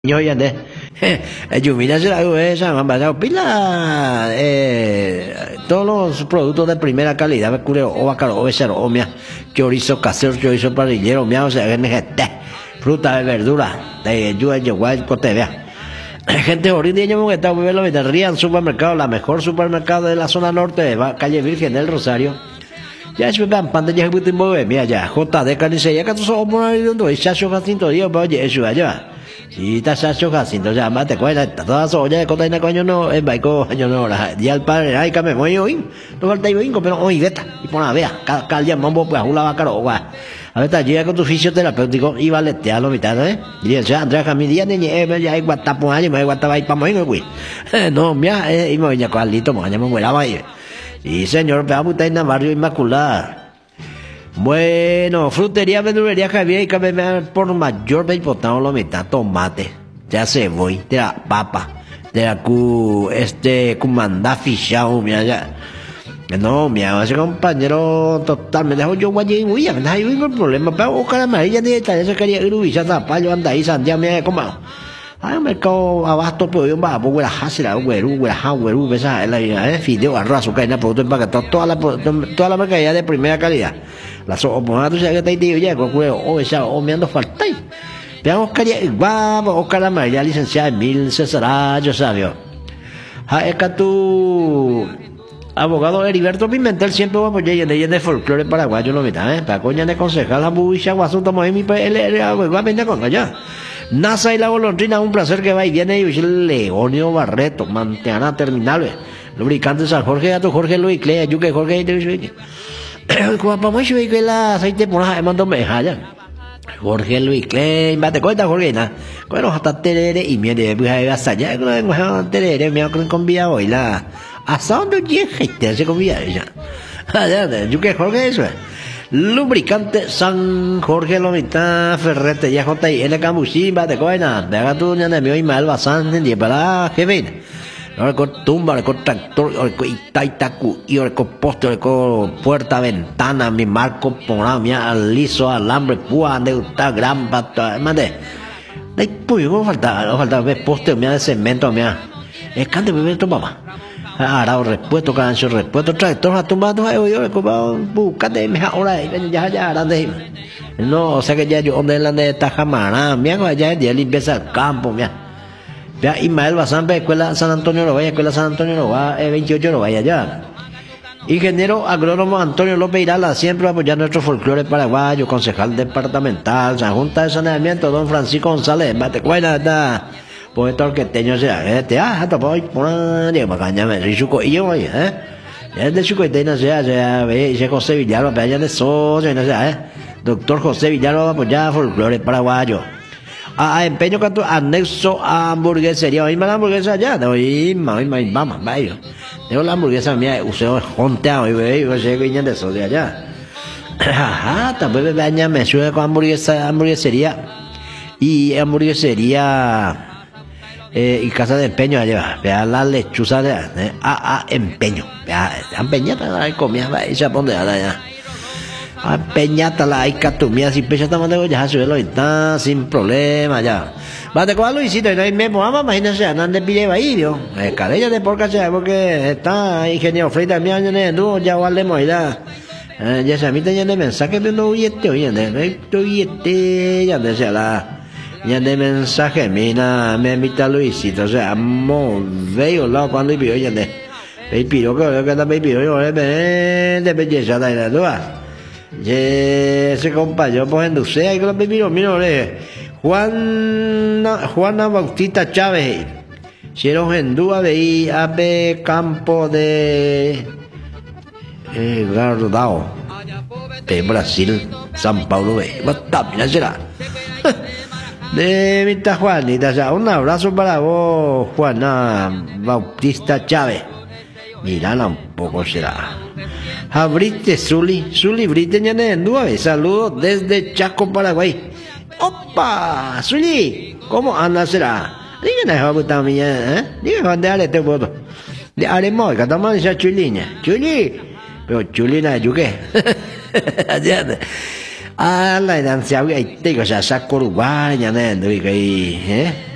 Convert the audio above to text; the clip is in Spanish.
Yo ya de Yumina se la esa han pasado pila todos los productos de primera calidad, me cure o bacaro o becerro o mía, chorizo casero, chorizo parrillero, mía, o sea, fruta de verdura, de yuguay, cote, vea. Gente ahorita yo me está muy bien lo que rían supermercado, la mejor supermercado de la zona norte de calle Virgen del Rosario. Ya es verdad, pantalla que te mueve, mira ya, JD Carnicería, que tú somos donde Chacho Jacinto Díaz, oye, eso allá. Si está Chacho Jacinto, ya más te cuenta, todas las ollas de cota y coño no, es baico, yo no, ya el padre, ay, que me voy hoy, no falta yo inco, pero hoy veta, y pon a ver, cada día mambo, pues, una vaca, a ver, está llega con tu fisioterapéutico y valetealo mitad, y el señor Andrea Camilla, ni ya hay guatapo, año, me guataba ahí para morir, güey. No, mira, y me voy a cualito, me mueraba ahí. Y señor, veamos usted en el barrio Inmaculada. Bueno, frutería, verdulería Javier y Cabemar por mayor importancia lo mitad tomate, ya cebolla, de la papa, de la cumandá fichado, mira ya. No, mira, ese compañero totalmente, yo guayé muy bien, no hay ningún problema, pero buscar amarilla ni esta, eso quería ir ubicado, zapallo, anda ahí, Santiago, mira, como. Ay, mercado abasto, pero yo va a poner hasira, güero, esa la fideo, arroz, azúcar, y producto empaquetado, toda la mercadería de primera calidad. La sopa, tú sabes que está ahí, ya, con huevo, o esa, o me ando falta. Veamos, vamos, Oscar la María, licenciada Emil César, yo sabio. Es que tu abogado Heriberto Pimentel siempre va a apoyar y de folclore paraguayo, lo mitad, para coña de concejal, la bucha, guasunto, mi va a venir con allá. NASA y la golondrina, un placer que va y viene. Y Leonio Barreto, Manteana Terminal, lubricante San Jorge, a tu Jorge Luis Clea, yo que Jorge, vamos a ver la aceite por la mando meja. Jorge Luis Clea, bate cuenta, Jorge, bueno, hasta terere y mire, pues ahí hasta allá, terere, me ha conviado hoy la. ¿Hasta dónde llega? Se convida ella. Yo que Jorge, eso es. Lubricante San Jorge Lomita Ferrete ya JL Cambuchín bate coina de haga tu ñana mi hoy mal basan de para que ven ahora con tumba el tractor el itaitaku y el poste el puerta ventana mi marco pona mi al liso alambre púa de uta gran pata mande de pues no falta ver poste mi de cemento mi es cante bebé tu mamá. Ahora repuesto cancho repuesto tractor a tumbado yo como buscate me ahora ya grande no o sea que ya yo donde la de Tajamara mira ya limpieza el campo mira ya Ismael Bazán escuela San Antonio lo vaya escuela San Antonio lo va 28 lo vaya ya ingeniero agrónomo Antonio López Irala siempre apoyar nuestro folclore paraguayo concejal departamental San Junta de Saneamiento don Francisco González mate cuenta poeta orqueteño sea hasta voy por de macaña me rico y yo es de chico y sea ve y José Villalba pero allá de socio no sea doctor José Villalba pues ya folclore paraguayo empeño canto anexo a hamburguesería hoy la hamburguesa ya de hoy vamos vaya tengo la hamburguesa mía useo jonteado y ve yo sé que viene de socio allá también me me sube con hamburguesería y hamburguesería y casa de empeño allá, vea la lechuza de empeño, vea empeñata la comida, y se pone allá. Empeñata la hay catumía, si pecha está mandando ya suelo y está sin problema ya. Va de cuál Luisito y no hay memo, imagínense, andan de pide ahí, Dios. Cadella de porca sea porque está ingeniero Freita mi año no ya valemos ya. Ya se a mí tenía de mensaje de no billete, oye, ya de la ya de mensaje mira me invita Luisito o sea veo la cuando pido ya de pido que también pido yo de belleza de la duda ese compañero pues en Dulce y que lo pido mira Juana Bautista Chávez hicieron en Dúa de AB Campo de Gardao de Brasil San Paulo de también será de Vita Juanita, ya un abrazo para vos, Juana Bautista Chávez. Mírala un poco será. Abrite Zuli Brite Ñanendúa, saludos desde Chaco, Paraguay. ¡Opa! Zuli, ¿cómo anda será? Díganme, joven también, díganme, ¿dónde haré este voto? De Aremoi, que estamos en esa chuliña. Chuli, pero chulina, ¿yo qué? La herencia, ahí tengo, ya saco uruguaya, ¿no?